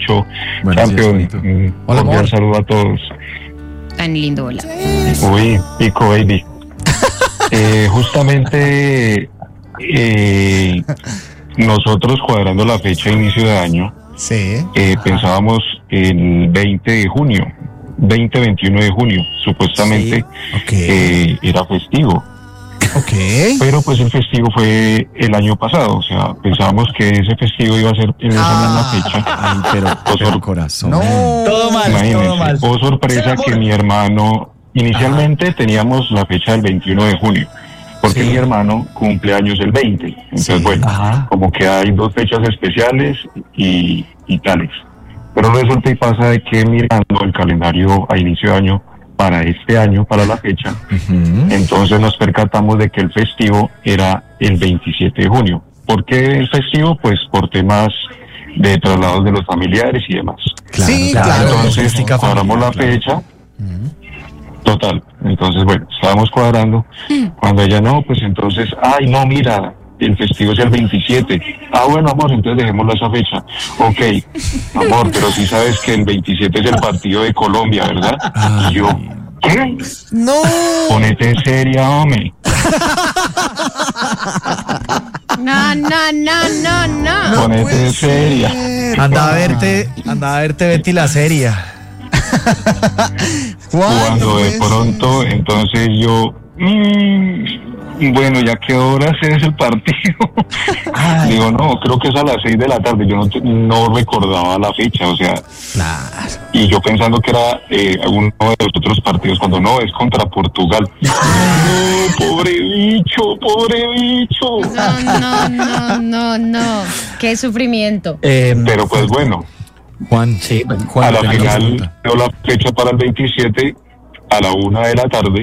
mucho. Bueno, Campeón, sí, un hola, cordial amor. saludo a todos. Tan lindo, hola. Uy, Pico Baby. Justamente nosotros cuadrando la fecha de inicio de año, Sí. pensábamos el 20 de junio, 20-21 de junio, supuestamente Ok. era festivo. Ok. Pero pues el festivo fue el año pasado, o sea, pensábamos que ese festivo iba a ser en esa misma fecha. Ay, pero corazón. No. Todo mal, todo Imagínense, mal. oh sorpresa que mi hermano, inicialmente teníamos la fecha del 21 de junio, porque mi hermano cumple años el 20. Entonces, bueno, como que hay dos fechas especiales y tales. Pero resulta y pasa de que mirando el calendario a inicio de año, para este año, para la fecha, entonces nos percatamos de que el festivo era el 27 de junio. ¿Por qué el festivo? Pues por temas de traslados de los familiares y demás. Claro, Sí, claro. claro. Entonces Logística cuadramos la familiar, fecha. Total. Entonces, bueno, estábamos cuadrando. Cuando ella no, pues entonces, ay, no, mira, el festivo es el 27. Ah, bueno, amor, entonces dejémoslo a esa fecha. Ok, amor, pero sí sabes que el 27 es el partido de Colombia, ¿verdad? Y yo, ¿qué? No. Ponete seria, hombre. No. Ponete seria. Anda a verte Betty la serie. Cuando de pronto, entonces yo, bueno, ya que horas es el partido. Digo, no, creo que es a las 6 de la tarde. Yo no recordaba la fecha, o sea, y yo pensando que era uno de los otros partidos, cuando no, es contra Portugal. No, pobre bicho. No. Qué sufrimiento. Pero pues bueno, Juan, Juan, a la tengo una final pregunta. dio la fecha para el 27 a la 1 de la tarde.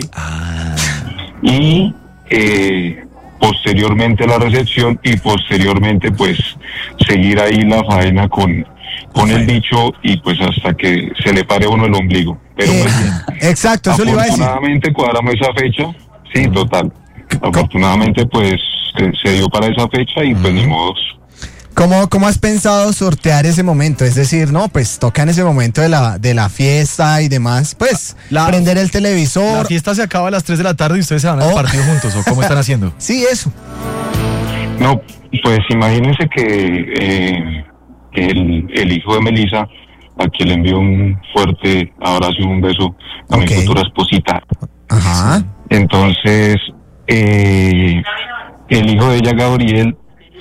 Y posteriormente la recepción y posteriormente pues seguir ahí la faena con el bicho y pues hasta que se le pare a uno el ombligo. Pero pues, Exacto, eso le iba a decir. afortunadamente cuadramos esa fecha, sí, total. Afortunadamente pues se dio para esa fecha y pues ni modos. ¿Cómo has pensado sortear ese momento? Es decir, no, pues toca en ese momento de la fiesta y demás, pues prender el televisor. La fiesta se acaba a las 3 de la tarde y ustedes se van al partido juntos, ¿o cómo están haciendo? Sí, eso. No, pues imagínense que el hijo de Melissa, a quien le envío un fuerte abrazo y un beso a mi futura esposita. Ajá. Entonces, el hijo de ella, Gabriel,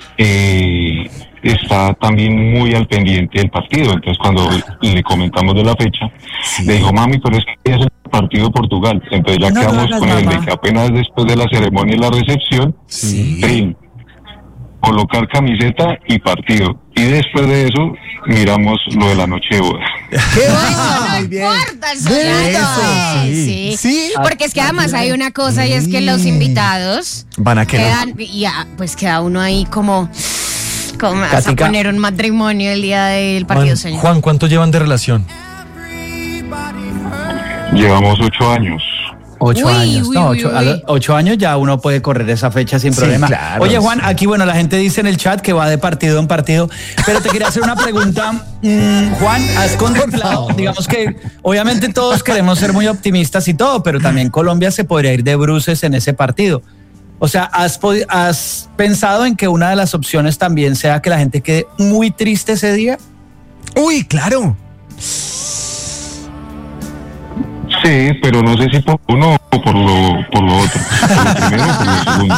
está también muy al pendiente del partido. Entonces, cuando le comentamos de la fecha, le dijo, mami, pero es que es el partido de Portugal. Entonces ya quedamos con él de que apenas después de la ceremonia y la recepción, trin, colocar camiseta y partido. Y después de eso, miramos lo de la noche de boda. ¡Qué No importa, eso ya sí. Porque es que además hay una cosa y es que los invitados van a quedar. Queda uno ahí como vas a poner un matrimonio el día del partido, señor. Juan, ¿cuánto llevan de relación? Llevamos 8 años. 8 años. Uy, No, uy, 8, a uy. los 8 años ya uno puede correr esa fecha sin Sí, problema. claro, Oye, Juan, sí. aquí, bueno, la gente dice en el chat que va de partido en partido, pero te quería hacer una pregunta. Juan, ¿has contemplado? Digamos que obviamente todos queremos ser muy optimistas y todo, pero también Colombia se podría ir de bruces en ese partido. O sea, ¿has pensado en que una de las opciones también sea que la gente quede muy triste ese día? Uy, claro. Sí, pero no sé si por uno o por lo otro. Por lo primero o por lo segundo.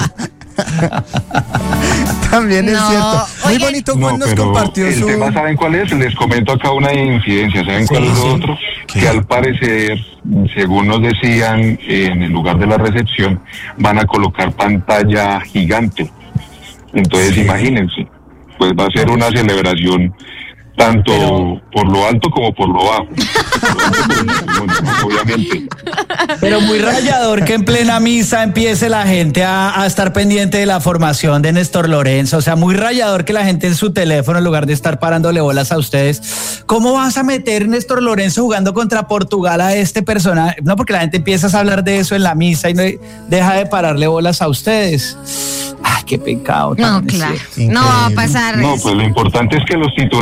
También es No, cierto. Muy oigan. bonito No, Juan nos pero compartió el su... tema, ¿saben cuál es? Les comento acá una incidencia. ¿Saben cuál es lo otro? ¿Qué? Que al parecer, según nos decían, en el lugar de la recepción, van a colocar pantalla gigante. Entonces, imagínense, pues va a ser una celebración tanto por lo alto como por lo bajo. Obviamente. Pero muy rayador que en plena misa empiece la gente a estar pendiente de la formación de Néstor Lorenzo. O sea, muy rayador que la gente en su teléfono, en lugar de estar parándole bolas a ustedes. ¿Cómo vas a meter Néstor Lorenzo jugando contra Portugal a este personaje? No, porque la gente empieza a hablar de eso en la misa y no deja de pararle bolas a ustedes. Ay, qué pecado. No, también, claro. sí. No va a pasar. No, pues lo importante es que los titulares vayan.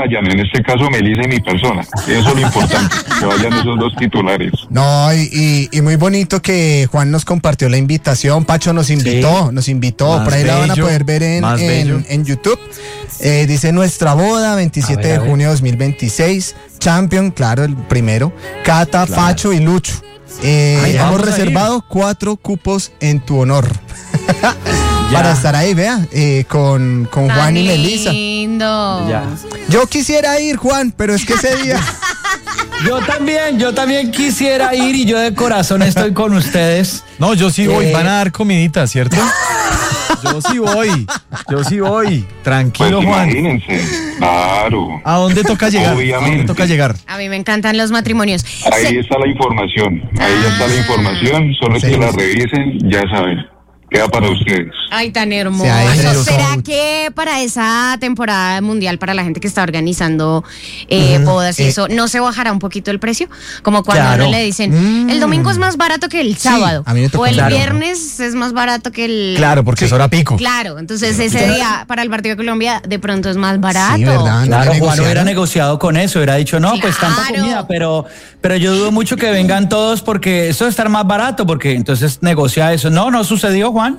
vayan, en este caso Melissa y mi persona. Eso es lo importante, que vayan esos dos titulares. No, y muy bonito que Juan nos compartió la invitación. Pacho nos invitó, por ahí la van a poder ver en YouTube. Dice nuestra boda, 27 de junio de 2026. Champion, claro, el primero. Cata, claro. Pacho y Lucho. Hemos reservado 4 cupos en tu honor. Para estar ahí, vea, con Juan y Melissa. Lindo. Yo quisiera ir, Juan, pero es que ese día... Yo también quisiera ir y yo de corazón estoy con ustedes. No, yo sí voy, van a dar comidita, ¿cierto? Yo sí voy. Tranquilo, pues Juan. Imagínense, claro. ¿A dónde toca llegar? Obviamente. A mí me encantan los matrimonios. Ahí está la información. Ahí ya está la información. Solo que la revisen, ya saben. Queda para ustedes. Ay, tan hermoso. ¿Será que para esa temporada mundial, para la gente que está organizando bodas y eso, no se bajará un poquito el precio? Como cuando uno le dicen, el domingo es más barato que el sábado. O el viernes es más barato que el... Claro, porque es hora pico. Claro, entonces ese día para el partido de Colombia de pronto es más barato. Sí, ¿verdad? Claro, Juan hubiera negociado con eso, hubiera dicho, no, pues tanta comida, pero yo dudo mucho que vengan todos porque eso debe estar más barato, porque entonces negocia eso. No sucedió, Juan.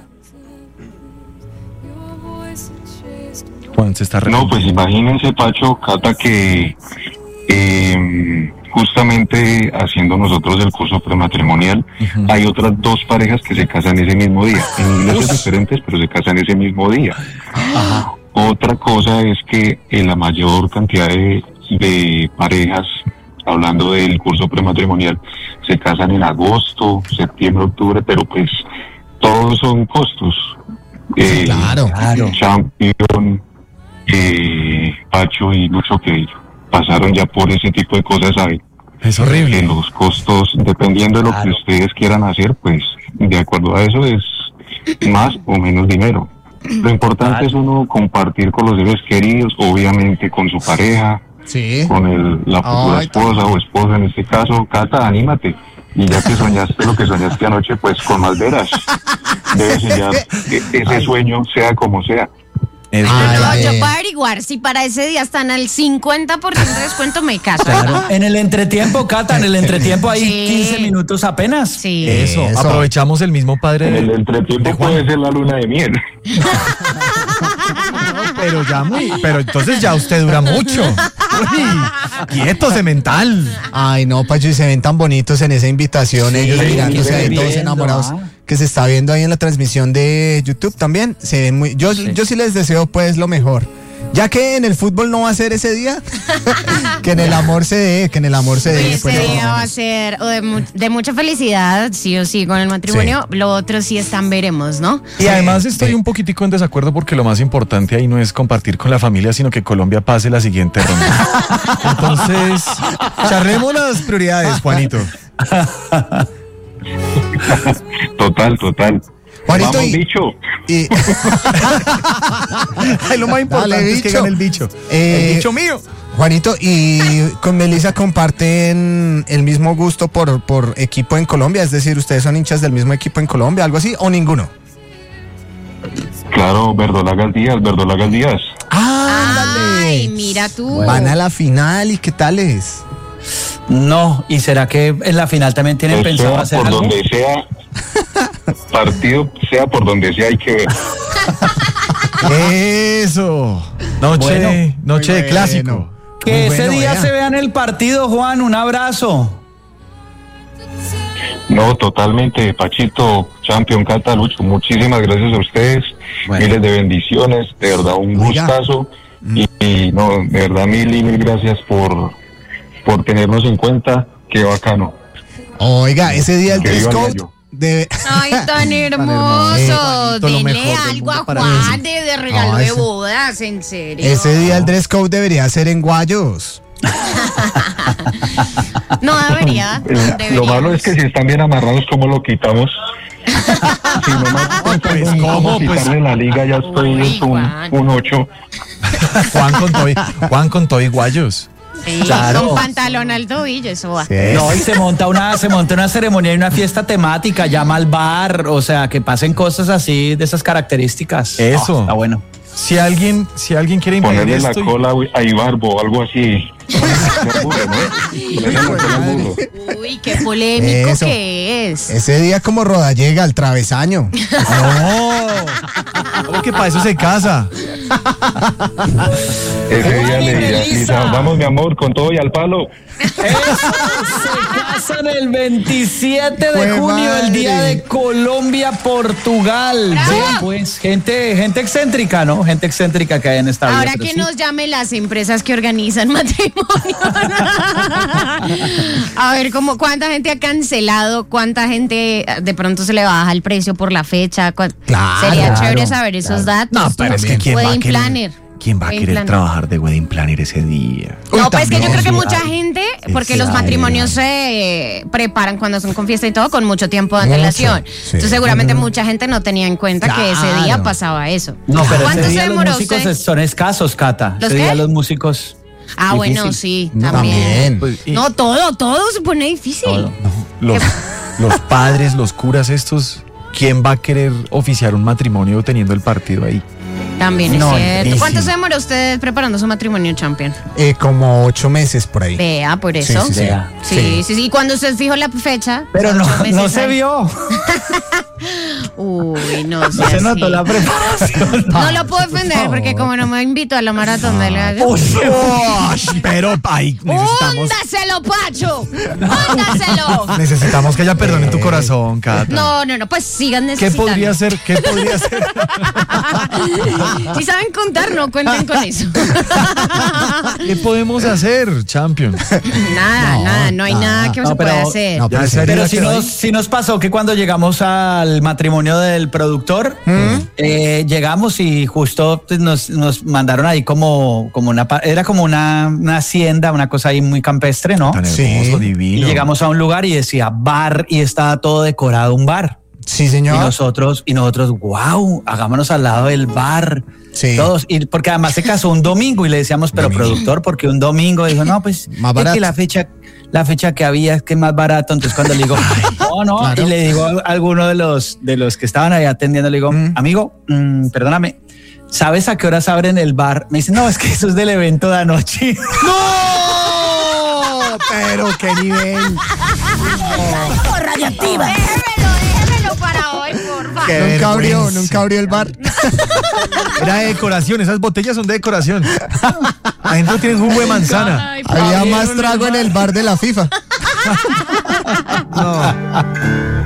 Juan se está No, pues imagínense, Pacho, Cata, que justamente haciendo nosotros el curso prematrimonial, hay otras 2 parejas que se casan ese mismo día, en iglesias diferentes, pero se casan ese mismo día. Otra cosa es que la mayor cantidad de parejas, hablando del curso prematrimonial, se casan en agosto, septiembre, octubre, pero pues todos son costos. Claro. Champion, Pacho y Lucho, que pasaron ya por ese tipo de cosas, ¿saben? Es horrible. Que los costos, dependiendo de lo que ustedes quieran hacer, pues de acuerdo a eso es más o menos dinero. Lo importante es uno compartir con los seres queridos, obviamente con su pareja, con la futura esposa o esposa en este caso. Cata, anímate. Y ya que soñaste lo que soñaste anoche, pues con más veras. Debes sellar ese sueño, sea como sea. Yo puedo averiguar si para ese día están al 50% de descuento, me caso. Claro. En el entretiempo, Cata, hay 15 minutos apenas. Sí. Eso. Aprovechamos el mismo padre. En el entretiempo puede ser la luna de miel. Pero entonces ya usted dura mucho. Uy, quieto, cemental. Ay, no, Pacho, y se ven tan bonitos en esa invitación. Ellos mirándose ahí todos enamorados. Que se está viendo ahí en la transmisión de YouTube también. Se ven muy. Yo sí les deseo pues lo mejor. Ya que en el fútbol no va a ser ese día, que en el amor se dé, Ese día va a ser de mucha felicidad, sí o sí, con el matrimonio. Lo otro sí veremos, ¿no? Y además estoy un poquitico en desacuerdo porque lo más importante ahí no es compartir con la familia, sino que Colombia pase la siguiente ronda. Entonces, charlemos las prioridades, Juanito. Total. Juanito, vamos, bicho. Lo más importante es que gane el bicho. El bicho mío. Juanito, ¿y con Melissa comparten el mismo gusto por equipo en Colombia? Es decir, ¿ustedes son hinchas del mismo equipo en Colombia, algo así, o ninguno? Claro, Verdolagas Díaz. Ay, mira tú. Van a la final, ¿y qué tal es? No, ¿y será que en la final también tienen pensado hacer algo? Por donde sea, partido sea por donde sea, hay que ver. Eso. Noche de clásico. Que ese día se vean el partido, Juan, un abrazo. No, totalmente, Pachito, Champion, Cata, Lucho, muchísimas gracias a ustedes, miles de bendiciones, de verdad un gustazo, y no, de verdad mil gracias por tenernos en cuenta, qué bacano. Oiga, ese día el dress code Ay, tan hermoso. Denle algo a Juan de regalo de bodas, en serio. Ese día el dress code debería ser en Guayos. No debería. Lo malo es que si están bien amarrados, ¿cómo lo quitamos? Si no quitarle la liga, ya estoy un 8. Juan con todo y Guayos. Sí, claro. Con pantalón al tobillo, eso va. Sí. No, y se monta una ceremonia y una fiesta temática, llama al bar, o sea, que pasen cosas así de esas características. Eso. Está bueno. Si alguien quiere impedir ponerle esto, la cola a Ibarbo o algo así. Uy, qué polémico que es. Ese día como Rodallega, al travesaño. No, ¿cómo que para eso se casa? Ese día le diría, Lisa, vamos mi amor, con todo y al palo. Se casan el 27 de junio, el día de Colombia-Portugal. Sí, pues gente excéntrica, ¿no? Gente excéntrica que hay en esta vida. Ahora que nos llamen las empresas que organizan matrimonio. A ver, cuánta gente ha cancelado, cuánta gente de pronto se le baja el precio por la fecha. Sería chévere saber esos datos. No, pero es que ¿quién va a querer trabajar de wedding planner ese día? No, pues que yo creo que mucha gente, porque los matrimonios se preparan cuando son con fiesta y todo con mucho tiempo de antelación. Entonces seguramente mucha gente no tenía en cuenta que ese día pasaba eso. No, pero ¿cuánto ese día se demoró los músicos son escasos, Cata. ¿Los ese qué? día los músicos... Ah, difícil. Bueno, sí, también. Pues, no, todo se pone difícil. Los padres, los curas estos, ¿quién va a querer oficiar un matrimonio teniendo el partido ahí? También es cierto. ¿Cuánto se demoró usted preparando su matrimonio, Champion? Como 8 meses por ahí. Vea, por eso. Sí. Y cuando usted fijó la fecha. Pero no se vio. Uy, no sé. No se notó la preparación. No lo puedo defender porque como no me invito a la maratón de la... Pero ahí necesitamos... ¡Húndaselo, Pacho! ¡Húndaselo! Necesitamos que ella perdone tu corazón, Cata. No, pues sigan necesitando. ¿Qué podría ser? Si saben contar, no cuenten con eso. ¿Qué podemos hacer, Champion? Nada, no hay nada que se pueda hacer. Pero si nos pasó que cuando llegamos al matrimonio del productor, llegamos y justo pues, nos mandaron ahí como una hacienda, una cosa ahí muy campestre, ¿no? Tan hermoso, divino. Y llegamos a un lugar y decía bar y estaba todo decorado un bar. Sí, señor. Y nosotros, wow, hagámonos al lado del bar. Sí. Todos, y porque además se casó un domingo y le decíamos, pero productor, porque un domingo dijo, no, pues más barato. Es que la fecha que había es que es más barato. Entonces cuando le digo, no, claro. Y le digo a alguno de los que estaban ahí atendiendo, le digo, amigo, perdóname, ¿sabes a qué horas abren el bar? Me dice, no, es que eso es del evento de anoche. ¡No! Pero qué nivel. Radioactiva. Déjemelo para hoy, por favor. Nunca abrió el bar. Era de decoración, esas botellas son de decoración. Adentro tienen jugo de manzana. Había más trago en el bar de la FIFA. No.